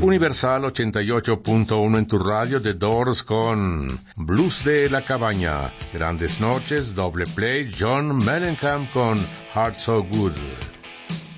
Universal 88.1 en tu radio, The Doors con Blues de la Cabaña. Grandes noches, doble play, John Mellencamp con Heart So Good.